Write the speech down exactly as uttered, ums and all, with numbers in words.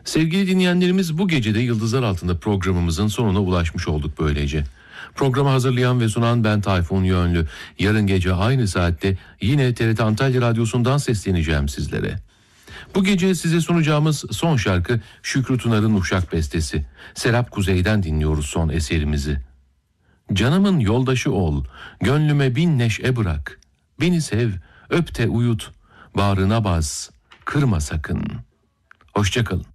Sevgili dinleyenlerimiz, bu gece de Yıldızlar Altında programımızın sonuna ulaşmış olduk böylece. Programı hazırlayan ve sunan ben Tayfun Yönlü. Yarın gece aynı saatte yine T R T Antalya Radyosu'ndan sesleneceğim sizlere. Bu gece size sunacağımız son şarkı Şükrü Tunar'ın Uşak bestesi. Serap Kuzey'den dinliyoruz son eserimizi. Canımın yoldaşı ol, gönlüme bin neşe bırak. Beni sev, öp de uyut, bağrına bas, kırma sakın. Hoşça kalın.